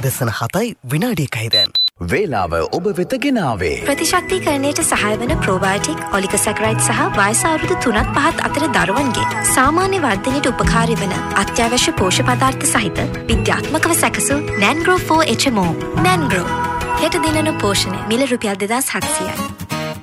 උදෙසන 7:01 දැන්. වේලාව ඔබ වෙත ගෙනාවේ ප්‍රතිශක්තිකරණයට සහාය වන ප්‍රෝබයෝටික් ඔලිගොසැකරයිඩ් සහ වයස අවුරුදු 3-5 අතර දරුවන්ගේ සාමාන්‍ය වර්ධනයට උපකාරී වන අත්‍යවශ්‍ය පෝෂක පදාර්ථ සහිත විද්‍යාත්මකව සැකසූ නැන්ග්‍රෝ 4 HMO. නැන්ග්‍රෝ හෙට දිනන පෝෂණය මිල රුපියල් 2700යි.